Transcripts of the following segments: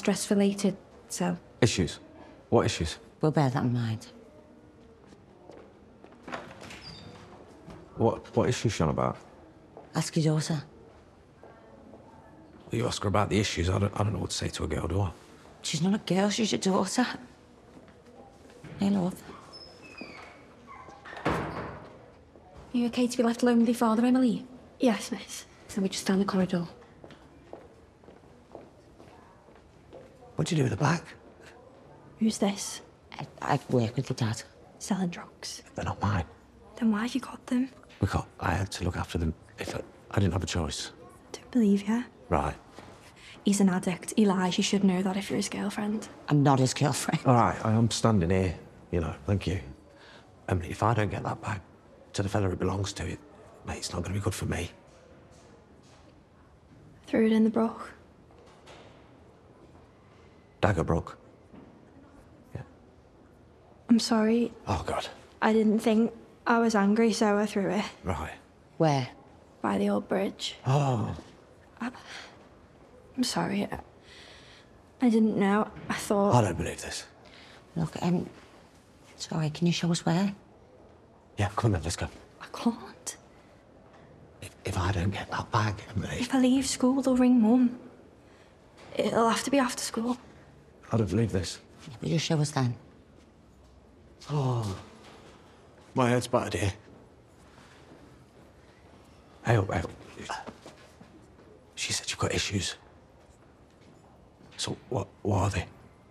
stress-related, so... Issues? What issues? We'll bear that in mind. What issues, Sean, about? Ask your daughter. You ask her about the issues, I don't know what to say to a girl, do I? She's not a girl, she's your daughter. Hey, love. Are you okay to be left alone with your father, Emily? Yes, miss. So we're just down the corridor. What'd you do with the bag? Who's this? I work with your dad. Selling drugs. They're not mine. Then why have you got them? I had to look after them. I didn't have a choice. Don't believe you. Right. He's an addict. He lies. You should know that if you're his girlfriend. I'm not his girlfriend. All right, I am standing here, thank you. Emily, if I don't get that bag to the fella who belongs to it, mate, it's not going to be good for me. Threw it in the brook. Dagger broke. Yeah. I'm sorry. Oh, God. I didn't think. I was angry, so I threw it. Right. Where? By the old bridge. Oh. I'm sorry. I didn't know. I thought... I don't believe this. Look, sorry, can you show us where? Yeah, come on then, let's go. I can't. If I don't get that bag, Emily... If I leave school, they'll ring Mum. It'll have to be after school. I don't believe this. Will you show us then? Oh. My head's battered here. Hey. She said you've got issues. So what are they?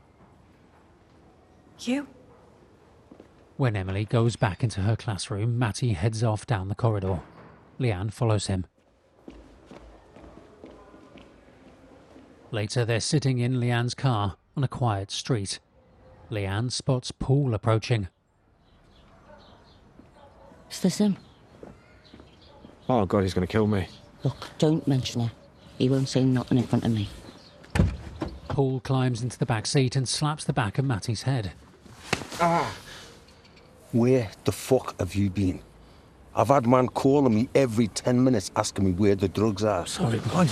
You? When Emily goes back into her classroom, Matty heads off down the corridor. Leanne follows him. Later, they're sitting in Leanne's car on a quiet street. Leanne spots Paul approaching. Is this him? Oh, God, he's going to kill me. Look, don't mention it. He won't say nothing in front of me. Paul climbs into the back seat and slaps the back of Matty's head. Where the fuck have you been? I've had man calling me every 10 minutes asking me where the drugs are. Sorry, boy.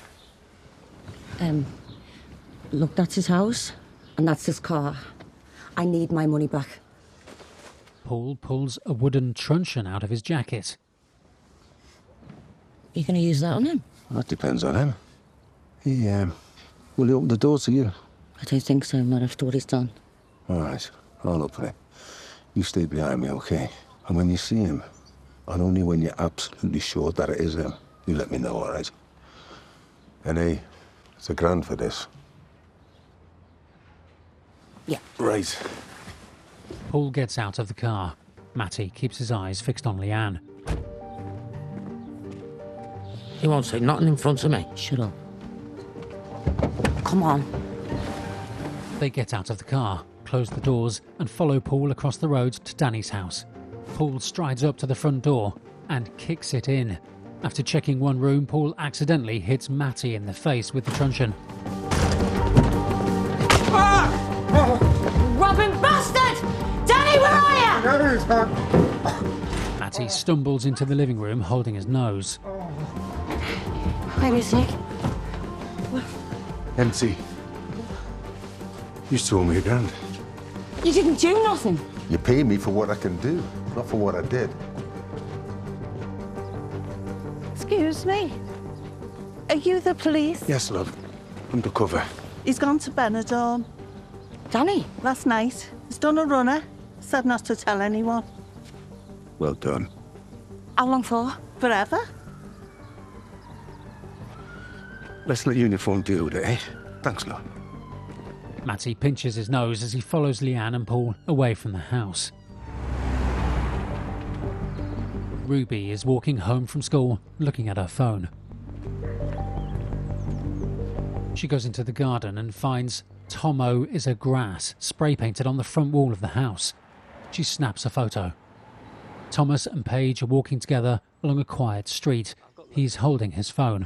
Look, that's his house, and that's his car. I need my money back. Paul pulls a wooden truncheon out of his jacket. You gonna use that on him? That depends on him. Will he open the door to you? I don't think so, not after what he's done. All right, I'll open it. You stay behind me, okay? And when you see him, and only when you're absolutely sure that it is him, you let me know, all right? And hey, it's $1,000 for this. Yeah. Right. Paul gets out of the car. Matty keeps his eyes fixed on Leanne. He won't say nothing in front of me. Shut up. Come on. They get out of the car, close the doors, and follow Paul across the road to Danny's house. Paul strides up to the front door and kicks it in. After checking one room, Paul accidentally hits Matty in the face with the truncheon. Robbing bastard! Danny, where are you? Matty stumbles into the living room holding his nose. Where is he? MC, you stole me $1,000. You didn't do nothing. You pay me for what I can do, not for what I did. Excuse me. Are you the police? Yes, love. Undercover. He's gone to Benidorm Danny? last night. He's done a runner. Said not to tell anyone. Well done. How long for? Forever? Let's let uniform deal with it, eh? Thanks, love. Matty pinches his nose as he follows Leanne and Paul away from the house. Ruby is walking home from school, looking at her phone. She goes into the garden and finds Tomo is a grass spray painted on the front wall of the house. She snaps a photo. Thomas and Paige are walking together along a quiet street. He's holding his phone.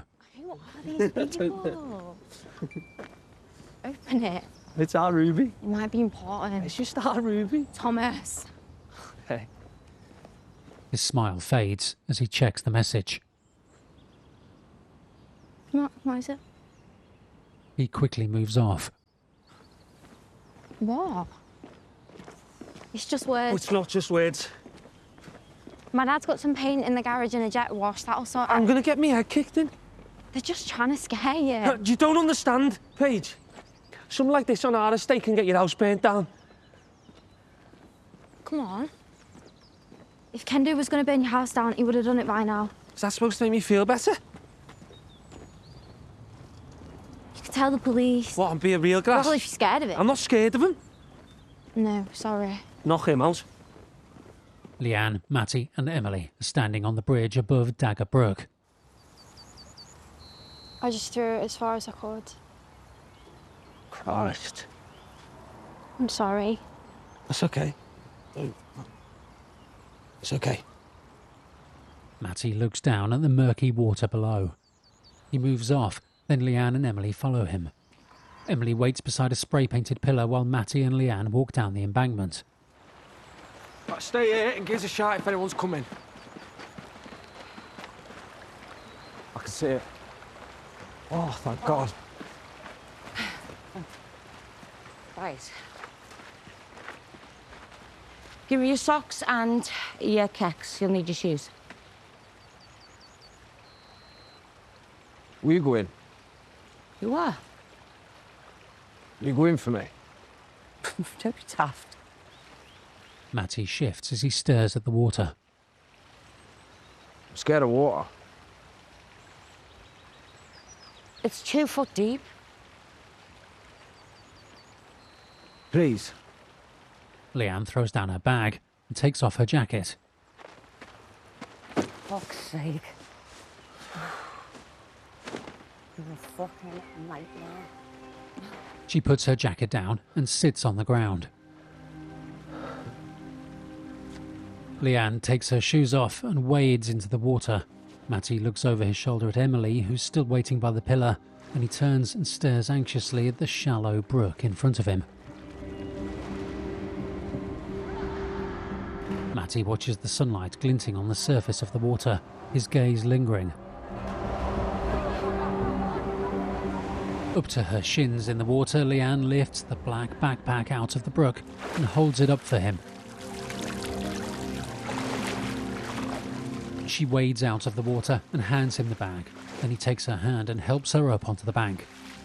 Open it. It's our Ruby. It might be important. It's just our Ruby. Thomas. Hey. His smile fades as he checks the message. What is it? He quickly moves off. What? It's just words. Oh, it's not just words. My dad's got some paint in the garage and a jet wash. That'll sort I'm out. gonna get me head kicked in. They're just trying to scare you. You don't understand, Paige. Something like this on our estate can get your house burnt down. Come on. If Kendo was going to burn your house down, he would have done it by now. Is that supposed to make me feel better? You could tell the police. What, I'm being real grass? Well, if you're scared of it. I'm not scared of him. No, sorry. Knock him out. Leanne, Matty and Emily are standing on the bridge above Dagger Brook. I just threw it as far as I could. Christ. I'm sorry. That's okay. It's okay. Matty looks down at the murky water below. He moves off, then Leanne and Emily follow him. Emily waits beside a spray-painted pillar while Matty and Leanne walk down the embankment. Right, stay here and give us a shout if anyone's coming. I can see it. Oh, thank God. Right. Give me your socks and your kicks. You'll need your shoes. Will you go in? You are? You go in for me? Don't be daft. Matty shifts as he stares at the water. I'm scared of water. It's 2 foot deep. Please. Leanne throws down her bag and takes off her jacket. Fuck's sake. You're a fucking nightmare. She puts her jacket down and sits on the ground. Leanne takes her shoes off and wades into the water. Matty looks over his shoulder at Emily, who's still waiting by the pillar, and he turns and stares anxiously at the shallow brook in front of him. Matty watches the sunlight glinting on the surface of the water, his gaze lingering. Up to her shins in the water, Leanne lifts the black backpack out of the brook and holds it up for him. She wades out of the water and hands him the bag. Then he takes her hand and helps her up onto the bank.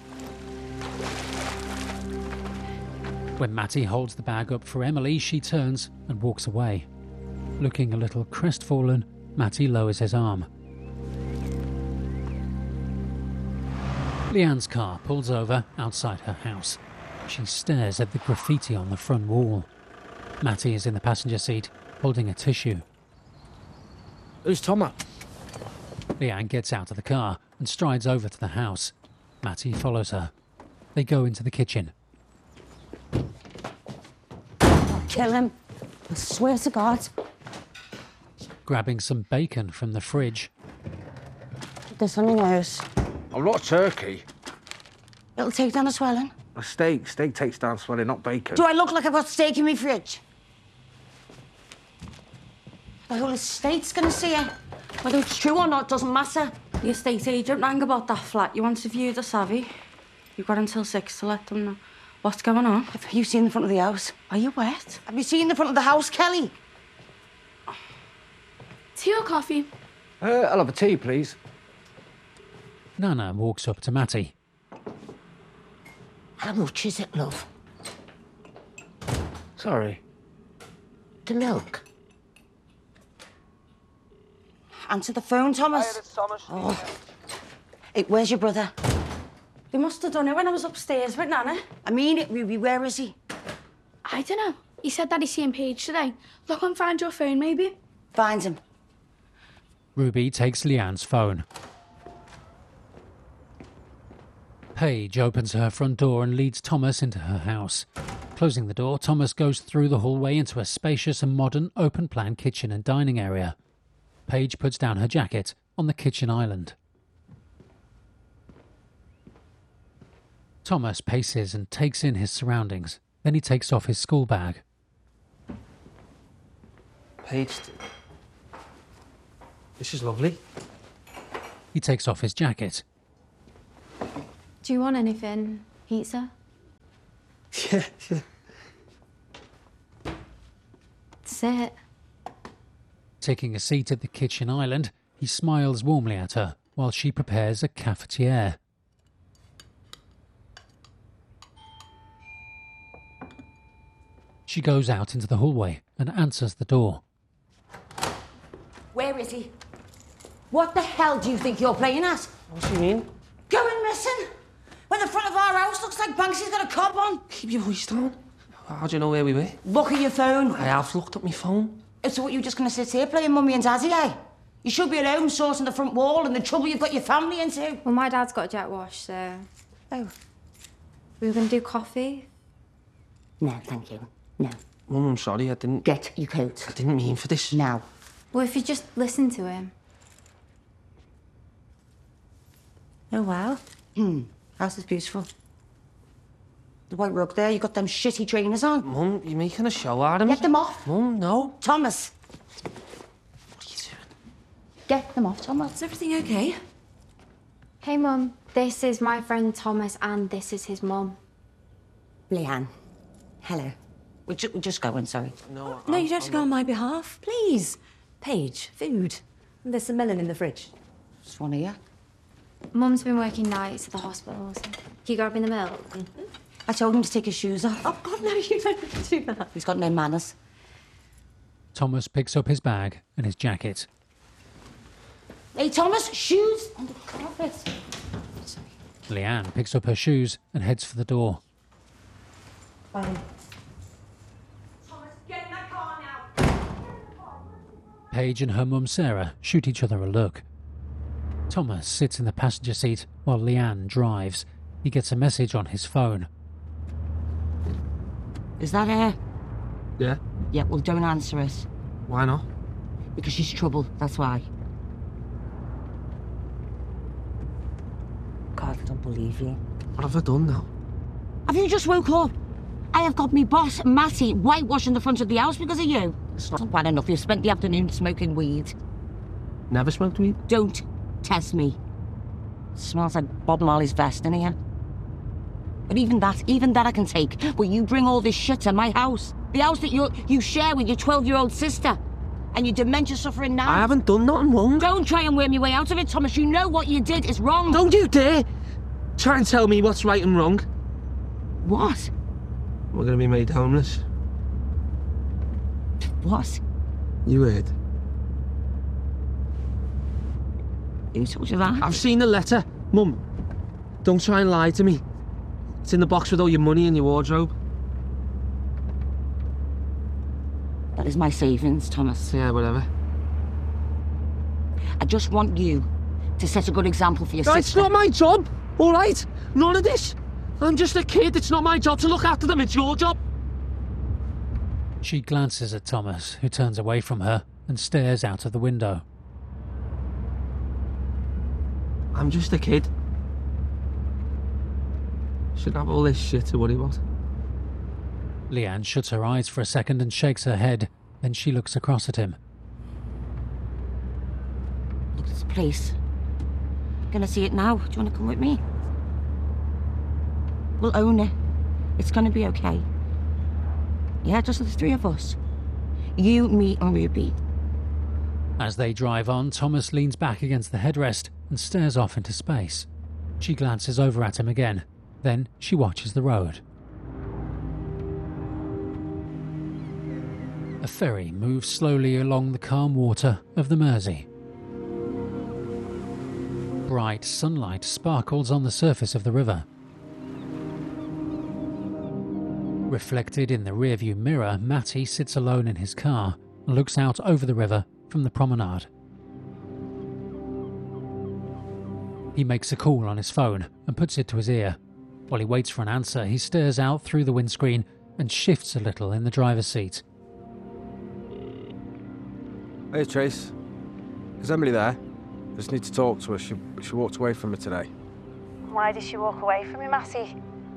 When Matty holds the bag up for Emily, she turns and walks away. Looking a little crestfallen, Matty lowers his arm. Leanne's car pulls over outside her house. She stares at the graffiti on the front wall. Matty is in the passenger seat, holding a tissue. Who's Thomas? Leanne gets out of the car and strides over to the house. Matty follows her. They go into the kitchen. Kill him. I swear to God. Grabbing some bacon from the fridge, Put this on your nose. I'm not turkey. It'll take down the swelling. A steak. Steak takes down swelling, not bacon. Do I look like I've got steak in my fridge? The whole estate's gonna see it. Whether it's true or not doesn't matter. The estate agent rang about that flat. You want to view the savvy? You've got until 6 to let them know. What's going on? Have you seen the front of the house? Are you wet? Have you seen the front of the house, Kelly? Tea or coffee? I'll have a tea, please. Nana walks up to Matty. How much is it, love? Sorry. The milk. Answer the phone, Thomas. Thomas. Oh. Hey, where's your brother? They must have done it when I was upstairs with Nana. I mean it, Ruby. Where is he? I don't know. He said that he's seeing Paige today. Look and find your phone, maybe. Find him. Ruby takes Leanne's phone. Paige opens her front door and leads Thomas into her house. Closing the door, Thomas goes through the hallway into a spacious and modern open-plan kitchen and dining area. Paige puts down her jacket on the kitchen island. Thomas paces and takes in his surroundings. Then he takes off his school bag. Paige. This is lovely. He takes off his jacket. Do you want anything? Pizza? Yeah, sit. Taking a seat at the kitchen island, he smiles warmly at her while she prepares a cafetiere. She goes out into the hallway and answers the door. Where is he? What the hell do you think you're playing at? What do you mean? Going missing? When the front of our house looks like Banksy's got a cob on. Keep your voice down. How do you know where we were? Look at your phone. I have looked at my phone. So what, you just going to sit here playing mummy and daddy, eh? You should be at home sorting the front wall and the trouble you've got your family into. Well, my dad's got a jet wash, so... Oh. We were going to do coffee. No, thank you. No. Mum, I'm sorry, I didn't... Get your coat. I didn't mean for this. Now. Well, if you just listen to him. Oh, wow. House is beautiful. The white rug there, you got them shitty trainers on. Mum, you're making a show out of me. Get them off. Mum, no. Thomas. What are you doing? Get them off, Thomas. Is everything okay? Hey, Mum. This is my friend Thomas, and this is his mum. Leanne. Hello. We're just going, sorry. No, No, you don't have to go on my behalf. Please. Paige, food. There's some melon in the fridge. Just one here. Mum's been working nights at the hospital, so... Can you grab me the milk? I told him to take his shoes off. Oh, God, no, you don't do that. He's got no manners. Thomas picks up his bag and his jacket. Hey, Thomas, shoes on the carpet. Sorry. Leanne picks up her shoes and heads for the door. Bye. Thomas, get in that car now. Paige and her mum Sarah shoot each other a look. Thomas sits in the passenger seat while Leanne drives. He gets a message on his phone. Is that her? Yeah? Yeah, well, don't answer it. Why not? Because she's trouble, that's why. God, I don't believe you. What have I done now? Have you just woke up? I have got me boss, Matty, whitewashing the front of the house because of you. It's not bad enough you've spent the afternoon smoking weed. Never smoked weed? Don't test me. Smells like Bob Marley's vest in here. But even that I can take. But you bring all this shit to my house. The house that you share with your 12-year-old sister. And your dementia-suffering nan. I haven't done nothing wrong. Don't try and worm your way out of it, Thomas. You know what you did is wrong. Don't you dare try and tell me what's right and wrong. What? We're going to be made homeless. What? You heard. Who told you that? I've seen the letter. Mum, don't try and lie to me. It's in the box with all your money and your wardrobe. That is my savings, Thomas. Yeah, whatever. I just want you to set a good example for your No, sister. it's not my job, all right? None of this. I'm just a kid. It's not my job to look after them. It's your job. She glances at Thomas, who turns away from her and stares out of the window. I'm just a kid. Shouldn't have all this shit to worry about. Leanne shuts her eyes for a second and shakes her head. Then she looks across at him. Look at this place. Gonna see it now. Do you want to come with me? We'll own it. It's gonna be okay. Yeah, just the three of us. You, me, and Ruby. As they drive on, Thomas leans back against the headrest and stares off into space. She glances over at him again. Then she watches the road. A ferry moves slowly along the calm water of the Mersey. Bright sunlight sparkles on the surface of the river. Reflected in the rearview mirror, Matty sits alone in his car and looks out over the river from the promenade. He makes a call on his phone and puts it to his ear. While he waits for an answer, he stares out through the windscreen and shifts a little in the driver's seat. Hey, Trace. Is Emily there? I just need to talk to her. She walked away from me today. Why did she walk away from you, Matty?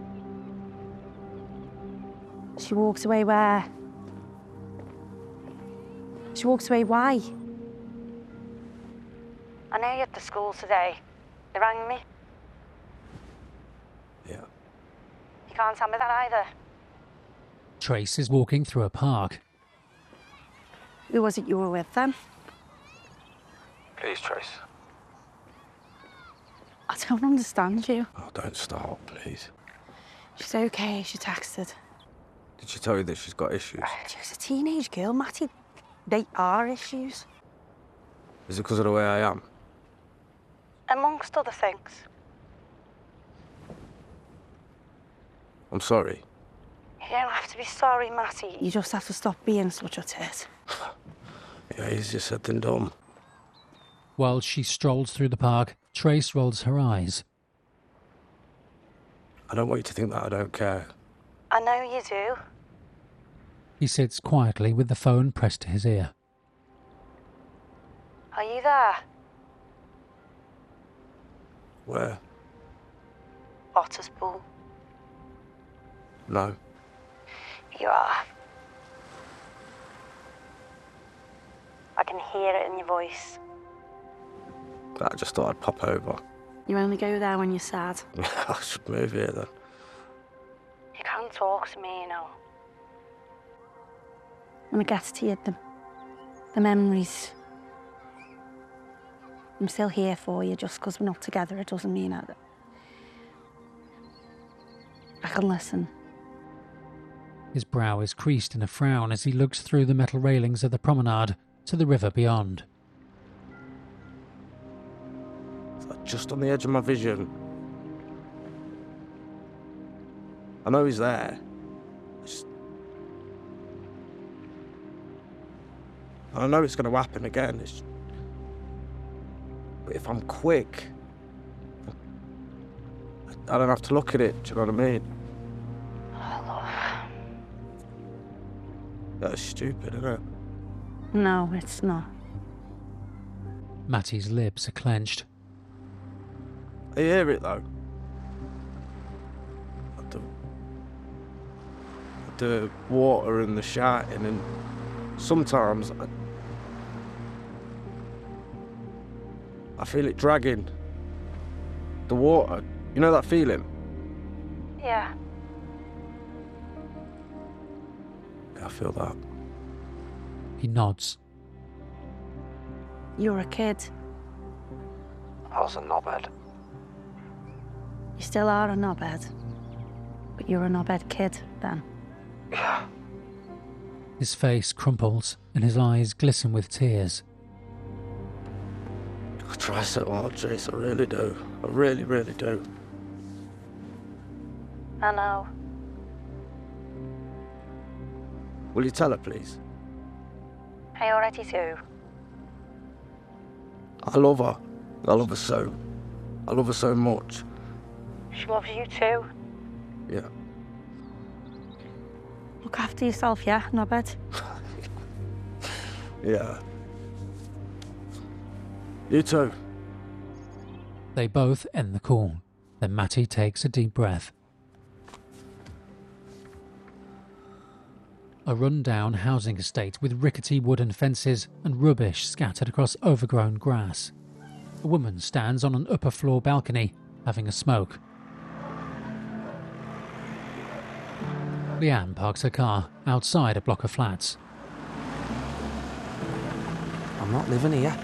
She walked away where? She walked away why? I know you're at the school today. They rang me. Yeah. You can't tell me that either. Trace is walking through a park. Who was it you were with then? Please, Trace. I don't understand you. Oh, don't start, please. She's okay, she texted. Did she tell you that she's got issues? She's a teenage girl, Matty. They are issues. Is it because of the way I am? Amongst other things. I'm sorry. You don't have to be sorry, Matty. You just have to stop being such a tit. Yeah, easier said than done. While she strolls through the park, Trace rolls her eyes. I don't want you to think that I don't care. I know you do. He sits quietly with the phone pressed to his ear. Are you there? Where? Otterspool. No. You are. I can hear it in your voice. I just thought I'd pop over. You only go there when you're sad. I should move here then. You can't talk to me, you know. When it gets to you, the memories. I'm still here for you. Just because we're not together, it doesn't mean I can listen. His brow is creased in a frown as he looks through the metal railings of the promenade to the river beyond. Just on the edge of my vision. I know he's there. I know it's going to happen again. But if I'm quick, I don't have to look at it. Do you know what I mean? That's stupid, isn't it? No, it's not. Matty's lips are clenched. I hear it though. The water and the shouting, and sometimes I feel it dragging. The water, you know that feeling? Yeah. I feel that. He nods. You're a kid. I was a knobhead. You still are a knobhead. But you're a knobhead kid, then. Yeah. His face crumples and his eyes glisten with tears. I try so hard, Trace, I really do. I really, really do. I know. Will you tell her, please? I already do. I love her. I love her so. I love her so much. She loves you too. Yeah. Look after yourself, yeah, knobhead? Yeah. You too. They both end the call. Then Matty takes a deep breath. A run-down housing estate with rickety wooden fences and rubbish scattered across overgrown grass. A woman stands on an upper floor balcony, having a smoke. Leanne parks her car outside a block of flats. I'm not living here.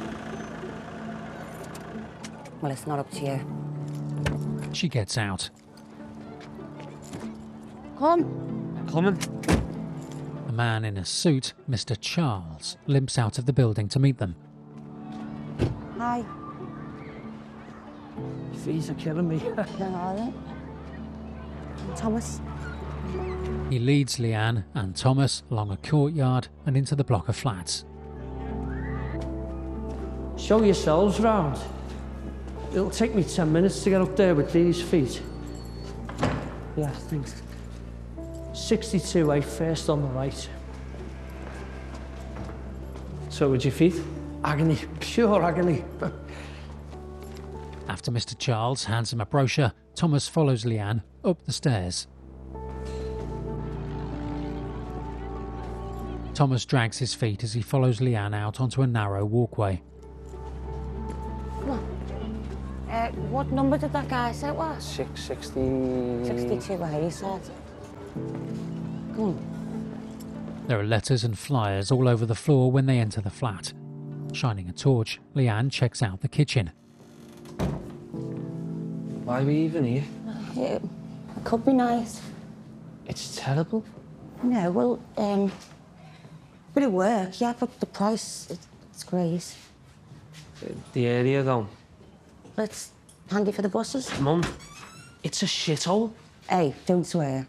Well, it's not up to you. She gets out. Come. Coming. A man in a suit, Mr. Charles, limps out of the building to meet them. Hi. Your feet are killing me. Thomas. He leads Leanne and Thomas along a courtyard and into the block of flats. Show yourselves round. It'll take me 10 minutes to get up there with these feet. Yeah, thanks. 62A, first on the right. So with your feet? Agony, pure agony. After Mr. Charles hands him a brochure, Thomas follows Leanne up the stairs. Thomas drags his feet as he follows Leanne out onto a narrow walkway. What number did that guy say it was? 660... 62, he said. Come on. There are letters and flyers all over the floor when they enter the flat. Shining a torch, Leanne checks out the kitchen. Why are we even here? It could be nice. It's terrible. No, well, bit of work, yeah, but the price, it's great. The area, though. Well, it's handy for the buses. Mum, it's a shithole. Hey, don't swear.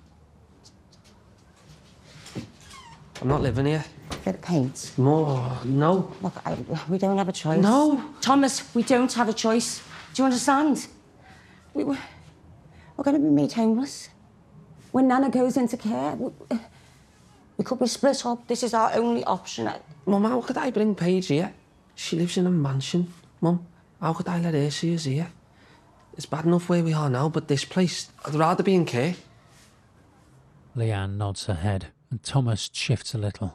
I'm not living here. Bit of paint. More, no. Look, we don't have a choice. No. Thomas, we don't have a choice. Do you understand? We're going to be made homeless. When Nana goes into care, we could be split up. This is our only option. Mum, how could I bring Paige here? She lives in a mansion. Mum, how could I let her see us here? It's bad enough where we are now, but this place, I'd rather be in care. Leanne nods her head, and Thomas shifts a little.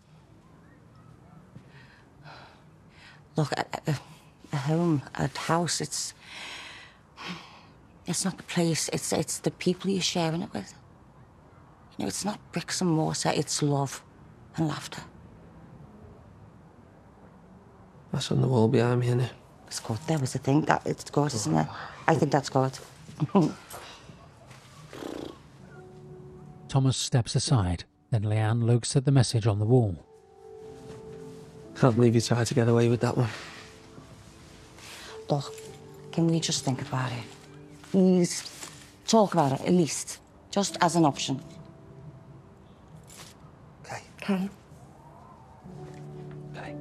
Look, a home, a house, it's not the place, it's the people you're sharing it with. You know, it's not bricks and mortar, it's love and laughter. That's on the wall behind me, innit? It's good, there was a thing. It's good, isn't it? I think that's good. Thomas steps aside, then Leanne looks at the message on the wall. Can't believe you tried to get away with that one. Look, can we just think about it? Please, talk about it, at least. Just as an option. Okay. Okay. Okay.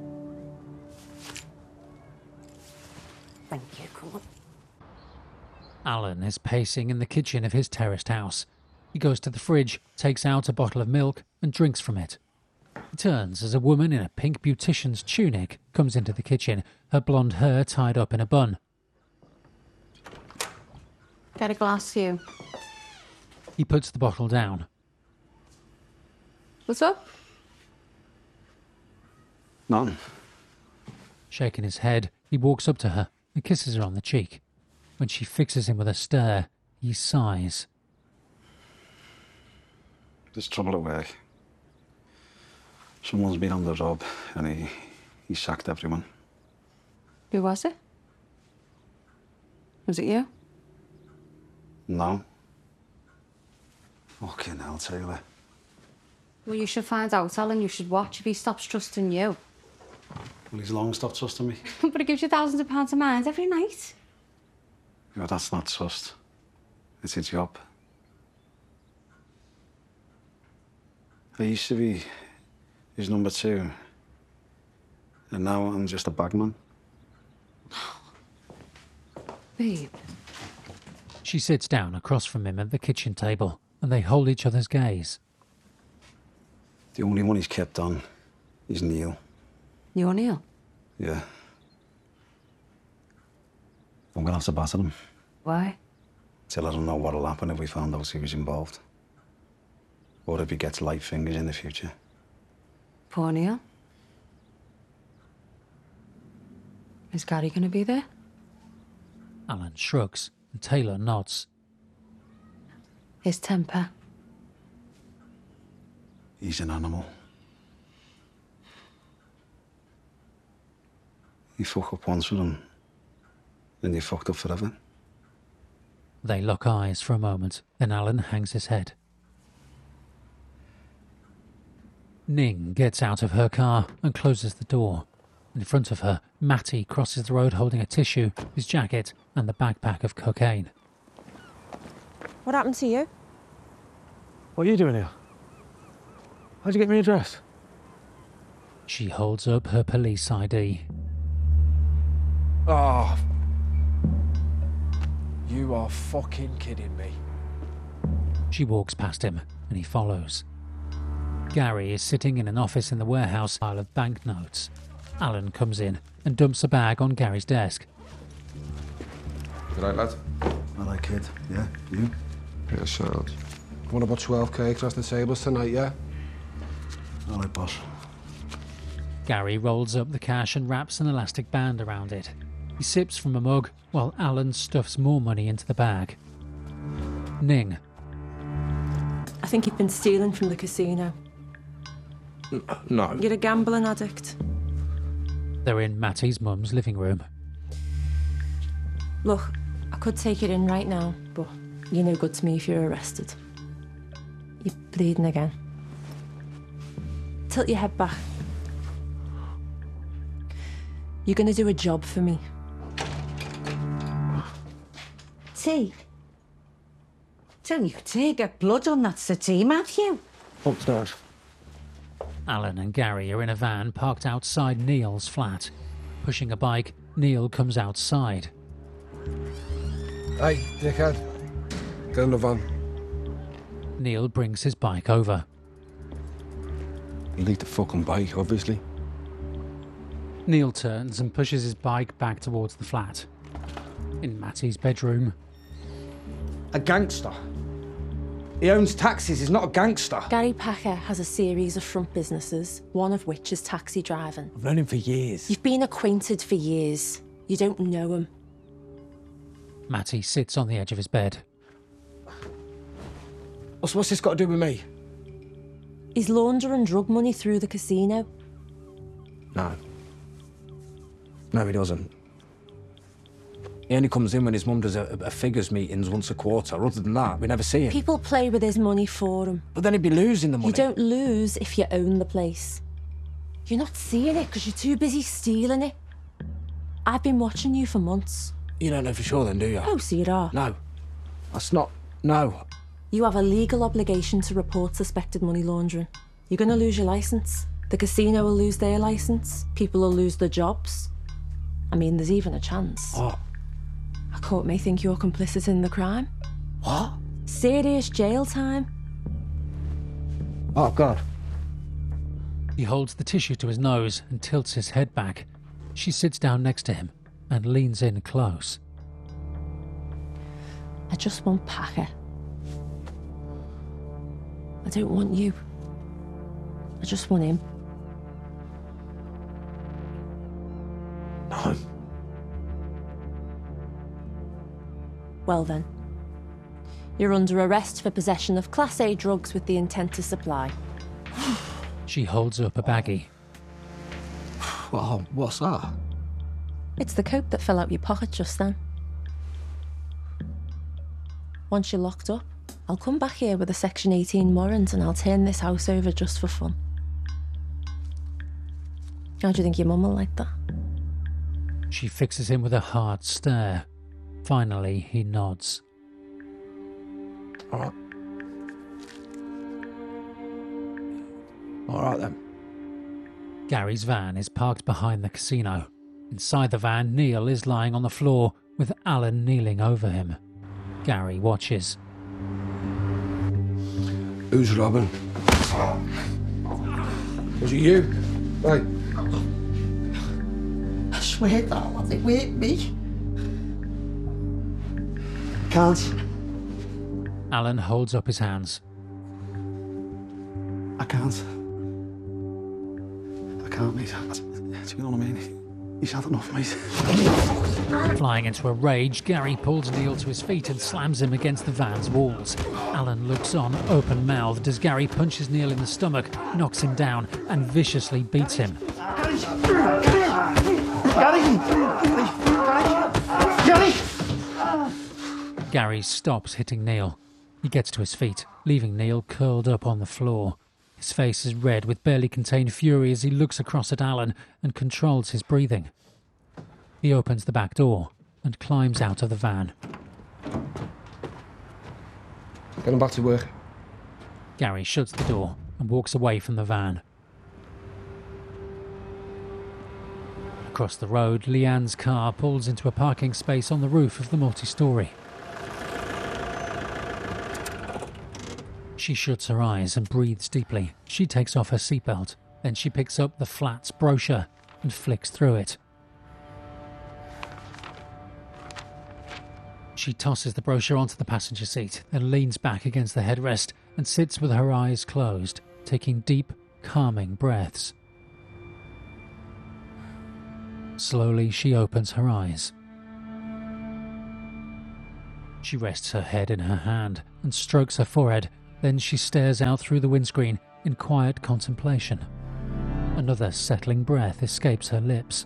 Thank you, come on. Alan is pacing in the kitchen of his terraced house. He goes to the fridge, takes out a bottle of milk and drinks from it. He turns as a woman in a pink beautician's tunic comes into the kitchen, her blonde hair tied up in a bun. Get a glass, you. He puts the bottle down. What's up? None. Shaking his head, he walks up to her and kisses her on the cheek. When she fixes him with a stare, he sighs. There's trouble at work. Someone's been on the job and he sacked everyone. Who was it? Was it you? No. Fucking hell, Taylor. Well, you should find out, Alan. You should watch if he stops trusting you. Well, he's long stopped trusting me. But it gives you thousands of pounds a month every night. Yeah, that's not trust. It's a job. I used to be his number 2. And now I'm just a bagman. Babe. She sits down across from him at the kitchen table, and they hold each other's gaze. The only one he's kept on is Neil. You or Neil? Yeah. I'm gonna have to batter him. Why? Till I don't know what'll happen if we found out he was involved. Or if he gets light fingers in the future. Poor Neil. Is Gary gonna be there? Alan shrugs, and Taylor nods. His temper. He's an animal. You fuck up once with him, then you're fucked up forever. They lock eyes for a moment, then Alan hangs his head. Ning gets out of her car and closes the door. In front of her, Matty crosses the road holding a tissue, his jacket, and the backpack of cocaine. What happened to you? What are you doing here? How'd you get me address? She holds up her police ID. Oh. You are fucking kidding me. She walks past him, and he follows. Gary is sitting in an office in the warehouse pile of banknotes. Alan comes in and dumps a bag on Gary's desk. You right, lad? All right, kid. Yeah, you? Yeah, sound. Want about 12k across the tables tonight, yeah? All right, boss. Gary rolls up the cash and wraps an elastic band around it. He sips from a mug while Alan stuffs more money into the bag. Ning. I think you've been stealing from the casino. No. You're a gambling addict. They're in Matty's mum's living room. Look, I could take you in right now, but you're no good to me if you're arrested. You're bleeding again. Tilt your head back. You're gonna do a job for me. Tea? Tell you, tea, get blood on that settee, Matthew. Upstairs. Alan and Gary are in a van parked outside Neil's flat. Pushing a bike, Neil comes outside. Hey, dickhead. Get in the van. Neil brings his bike over. You need the fucking bike, obviously. Neil turns and pushes his bike back towards the flat. In Matty's bedroom, A gangster. He owns taxis, he's not a gangster. Gary Packer has a series of front businesses, one of which is taxi driving. I've known him for years. You've been acquainted for years. You don't know him. Matty sits on the edge of his bed. What's this got to do with me? He's laundering drug money through the casino. No. No, he doesn't. He only comes in when his mum does a figures meetings once a quarter. Other than that, we never see him. People play with his money for him. But then he'd be losing the money. You don't lose if you own the place. You're not seeing it because you're too busy stealing it. I've been watching you for months. You don't know for sure then, do you? Oh, so you are. No. That's not... No. You have a legal obligation to report suspected money laundering. You're going to lose your licence. The casino will lose their licence. People will lose their jobs. I mean, there's even a chance. What? A court may think you're complicit in the crime. What? Serious jail time. Oh, God. He holds the tissue to his nose and tilts his head back. She sits down next to him and leans in close. I just want Packer. I don't want you. I just want him. No. Well then. You're under arrest for possession of Class A drugs with the intent to supply. She holds up a baggie. Well, what's that? It's the coke that fell out your pocket just then. Once you're locked up, I'll come back here with a Section 18 warrant and I'll turn this house over just for fun. How do you think your mum will like that? She fixes him with a hard stare. Finally, he nods. All right. All right, then. Gary's van is parked behind the casino. Inside the van, Neil is lying on the floor with Alan kneeling over him. Gary watches. Who's robbing? Was it you? Hey. I swear that it weren't me. Can't. Alan holds up his hands. I can't. I can't, mate. Do you know what I mean? He's had enough, mate. Flying into a rage, Gary pulls Neil to his feet and slams him against the van's walls. Alan looks on, open-mouthed, as Gary punches Neil in the stomach, knocks him down, and viciously beats him. Gary stops hitting Neil. He gets to his feet, leaving Neil curled up on the floor. His face is red with barely contained fury as he looks across at Alan and controls his breathing. He opens the back door and climbs out of the van. Get him back to work. Gary shuts the door and walks away from the van. Across the road, Leanne's car pulls into a parking space on the roof of the multi-storey. She shuts her eyes and breathes deeply. She takes off her seatbelt. Then she picks up the Flats brochure and flicks through it. She tosses the brochure onto the passenger seat, then leans back against the headrest and sits with her eyes closed, taking deep, calming breaths. Slowly, she opens her eyes. She rests her head in her hand and strokes her forehead. Then she stares out through the windscreen in quiet contemplation. Another settling breath escapes her lips.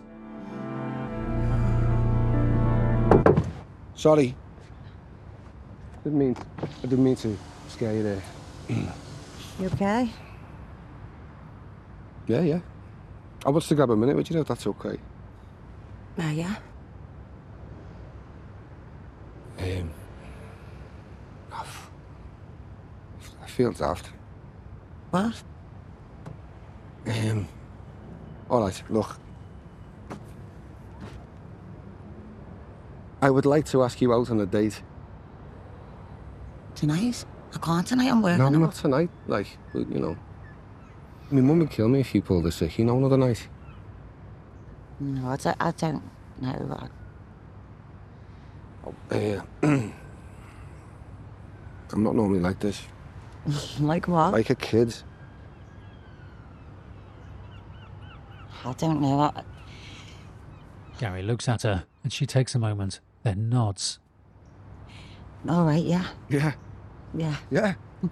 Sorry. I didn't mean to scare you there. You okay? Yeah. I want to grab a minute with you, if that's okay. Yeah. I feel daft. What? All right, look. I would like to ask you out on a date. Tonight? I can't tonight, I'm working. No, not tonight. Like, you know. My mum would kill me if you pulled a sick, you know, another night. No, I don't know. I'm not normally like this. Like what? Like a kid. I don't know. Gary looks at her and she takes a moment, then nods. All right, yeah. Yeah. Yeah.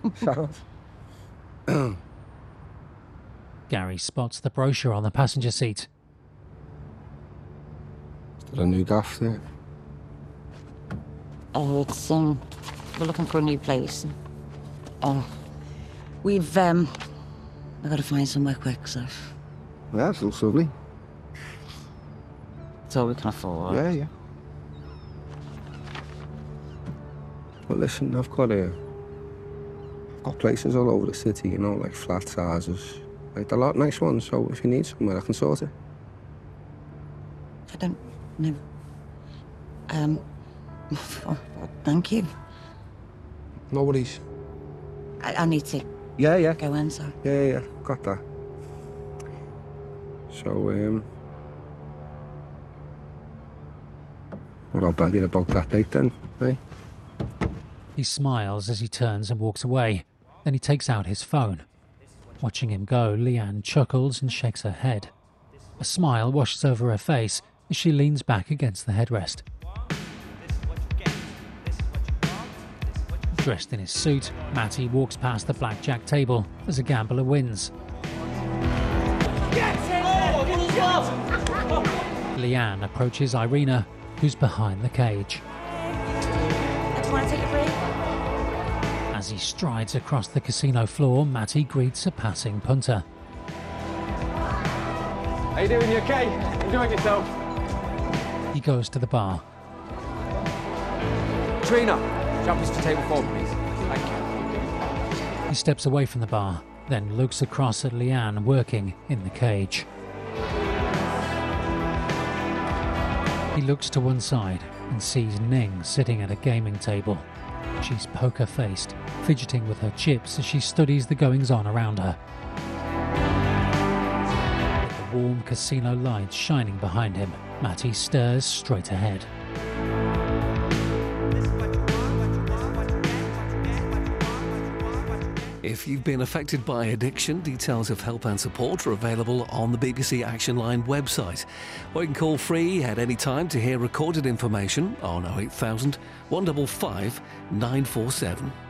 Sound. Gary spots the brochure on the passenger seat. Is there a new gaff there? Oh, it's, we're looking for a new place. Oh, we've got to find somewhere quick, so. Yeah, it looks lovely. It's all we can afford. Yeah. Well, listen, I've got places all over the city, you know, like flats, houses. Like, a lot of nice ones, so if you need somewhere, I can sort it. I don't know. Thank you. No worries. I need to Yeah. go in, so. Yeah, got that. So, what I'll bag you about that date then, eh? He smiles as he turns and walks away. Then he takes out his phone. Watching him go, Leanne chuckles and shakes her head. A smile washes over her face as she leans back against the headrest. Dressed in his suit, Matty walks past the blackjack table as a gambler wins. Leanne approaches Irina, who's behind the cage. Do you want to take a break? As he strides across the casino floor, Matty greets a passing punter. How you doing? You okay? Enjoying yourself? He goes to the bar. Trina, jump us to table 4, please. Thank you. He steps away from the bar, then looks across at Leanne working in the cage. He looks to one side and sees Ning sitting at a gaming table. She's poker-faced, fidgeting with her chips as she studies the goings-on around her. With the warm casino lights shining behind him, Matty stares straight ahead. If you've been affected by addiction, details of help and support are available on the BBC Action Line website. Or you can call free at any time to hear recorded information on 08000 155 947.